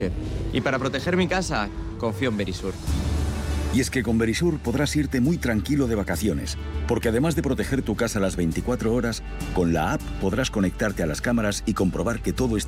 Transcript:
Y para proteger mi casa, confío en Verisur. Y es que con Verisur podrás irte muy tranquilo de vacaciones, porque además de proteger tu casa las 24 horas, con la app podrás conectarte a las cámaras y comprobar que todo está